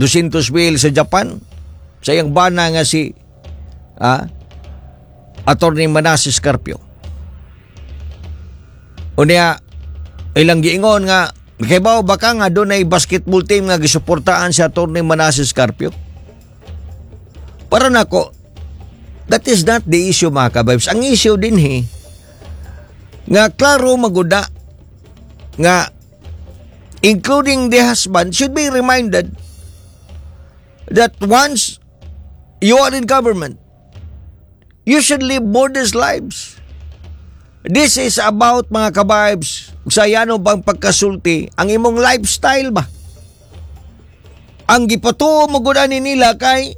200,000 sa Japan. Sa iyang bana nga si Attorney Manasseh Carpio. Unya, ilang giingon nga, kay ba baka nga doon ay basketball team nga gisuportaan si Attorney Manasseh Carpio? Para nako, that is not the issue mga kabibs. Ang issue din nga klaro maguda nga including the husband should be reminded that once you are in government, you should live modest lives. This is about mga kabibs, sayano bang pagkasulti, ang imong lifestyle ba? Ang gipatuo maguda ni nila kay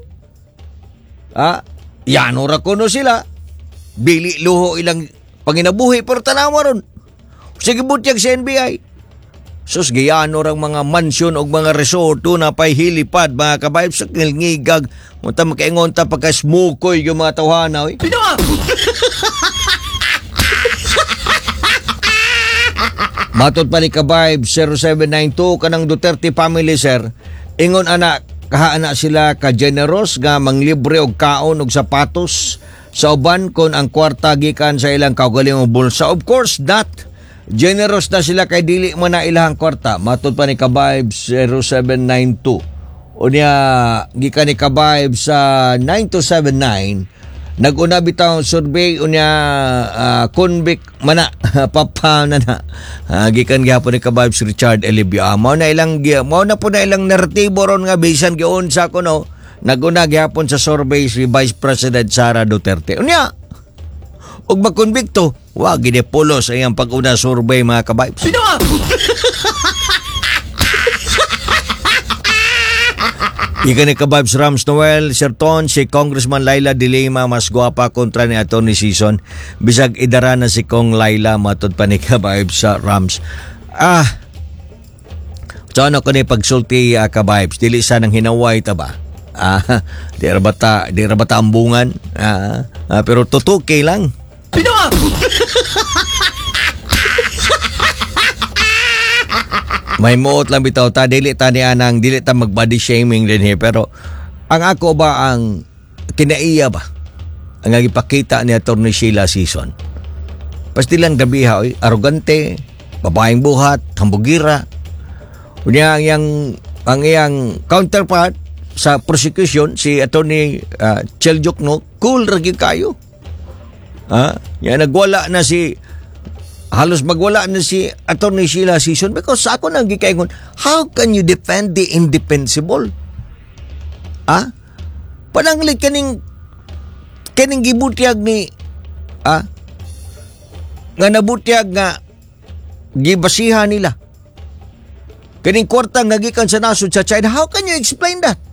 yano ra kuno sila. Bili luho ilang panginabuhi pero tanawa ron. Sige butyag sa NBI. Sus giyano rang mga mansyon o mga resort na pay hilipad mga kabayb sa ngilngigag. Munta makaingon ta pagka-smokoy yung mga tawhana. Matod pa ni kabayb 0792 kanang Duterte family sir. Ingon anak, kahaana sila ka-generous nga manglibre og kaon og sapatos sa uban kon ang kwarta gikan sa ilang kaugalingong bulsa. Of course not. Generous na sila kay dili man na ilahang kwarta. Matod pa ni Kabayb 0792. Unya gikan ni Kabayb sa 9279. Nag-una bitaw survey unya convict mana papa na gikan gyapon ni Kabayb si Richard Elibia. Mao na po na ilang naratibo ron nga bisan giunsa kuno. Nag-una gyapon sa survey si Vice President Sara Duterte. Unya og makonbikto, wa gid pulos ang iyang pag-una survey mga kabayb. Ika ni kababs Rams Noel, Serton, si Congressman Laila de Lima mas guwapa kontra ni Atty. Sison. Bisag idara na si Kong Laila matod pa ni kababs sa Rams. So ano ko ni pagsulti kababs, dili sa nang hinaway ta ba? Di rabata ambungan. Pero tutuki lang. May muot lang bitaw ta, dili ta mag body shaming din pero ang ako ba ang kinaiya ba ang ipakita ni Atty. Sheila Sison. Pastilan gabi arrogante, babaeng buhat, hambugira. Unya ang iyang counterpart sa prosecution si Atty. Cheljok no, cool ra gyud kayo. Nagwala na halos magwala na si Atty. Sheila Sison because ako nang gikaingon, how can you defend the indefensible? Pananglit kaning gibutyag ni nga nabutyag nga gibasihan nila. Kaning kwarta nga gikan sa nasod sa China, how can you explain that?